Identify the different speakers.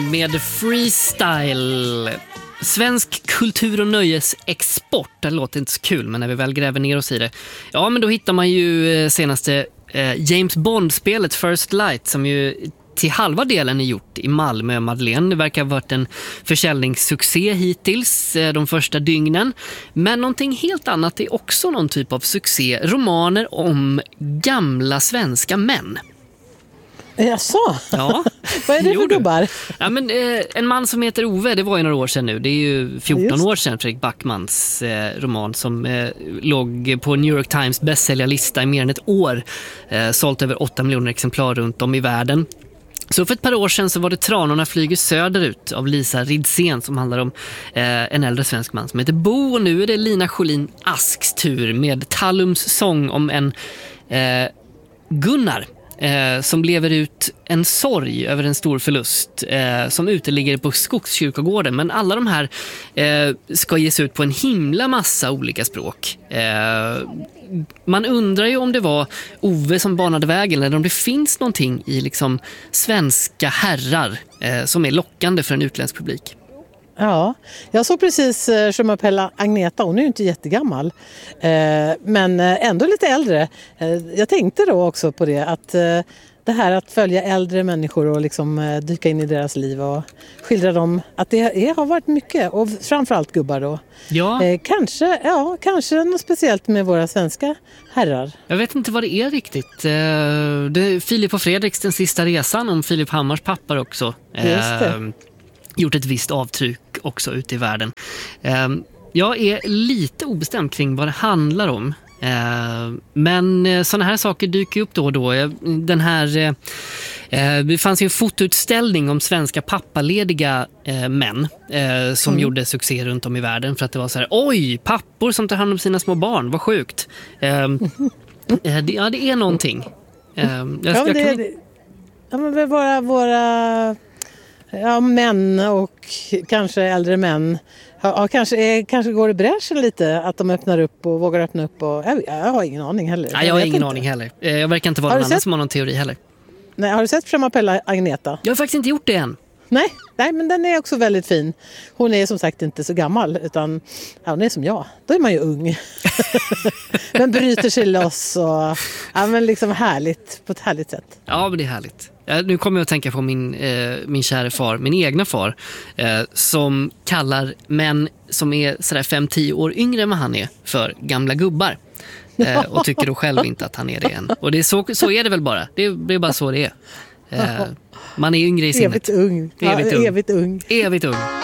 Speaker 1: Med freestyle. Svensk kultur- och nöjesexport. Det låter inte så kul, men när vi väl gräver ner oss i det. Ja, men då hittar man ju senaste James Bond-spelet First Light, som ju till halva delen är gjort i Malmö och Madeleine. Det verkar ha varit en försäljningssuccé hittills de första dygnen. Men någonting helt annat är också någon typ av succé. Romaner om gamla svenska män.
Speaker 2: Jaså?
Speaker 1: Ja.
Speaker 2: Vad är det för gubbar?
Speaker 1: Ja, men, en man som heter Ove, det var ju några år sedan nu. Det är ju 14 år sedan Fredrik Backmans roman som låg på New York Times bästsäljarlista i mer än ett år. Sålt över 8 miljoner exemplar runt om i världen. Så för ett par år sedan så var det Tranorna flyger söderut av Lisa Ridsén, som handlar om en äldre svensk man som heter Bo. Och nu är det Lina Scholin Asks tur med Tallums sång om en Gunnar som lever ut en sorg över en stor förlust som uteligger på Skogskyrkogården. Men alla de här ska ges ut på en himla massa olika språk. Man undrar ju om det var Ove som banade vägen eller om det finns någonting i liksom svenska herrar som är lockande för en utländsk publik.
Speaker 2: Ja, jag såg precis Shumapella Agneta, hon är ju inte jättegammal men ändå lite äldre. Jag tänkte då också på det, att det här att följa äldre människor och liksom dyka in i deras liv och skildra dem, att det har varit mycket, och framförallt gubbar då.
Speaker 1: Ja.
Speaker 2: Kanske något speciellt med våra svenska herrar.
Speaker 1: Jag vet inte vad det är riktigt. Det är Filip och Fredriks Den sista resan om Filip Hammars pappar också.
Speaker 2: Just det.
Speaker 1: Gjort ett visst avtryck också ute i världen. Jag är lite obestämd kring vad det handlar om. Men sådana här saker dyker upp då och då. Det fanns ju en fotoutställning om svenska pappalediga män som gjorde succé runt om i världen, för att det var så här: oj, pappor som tar hand om sina små barn, vad sjukt. Det är någonting. Våra
Speaker 2: män och kanske äldre män. Ja, kanske går det bräschen lite, att de öppnar upp och vågar öppna upp. Och, jag har ingen aning heller.
Speaker 1: Nej, jag har ingen aning heller. Jag verkar inte vara någon annan som har någon teori heller.
Speaker 2: Nej, har du sett Shumapella Agneta?
Speaker 1: Jag har faktiskt inte gjort det än.
Speaker 2: Nej, men den är också väldigt fin. Hon är som sagt inte så gammal, utan hon är som jag. Då är man ju ung. Men bryter sig loss och men liksom härligt, på ett härligt sätt.
Speaker 1: Ja, men det är härligt. Nu kommer jag att tänka på min kära far, min egna far, som kallar män som är sådär 5-10 år yngre än vad han är för gamla gubbar. Och tycker då själv inte att han är det än. Och det är så är det väl bara. Det är bara så det är. Man är yngre i sinnet.
Speaker 2: Evigt ung.
Speaker 1: Evigt ung.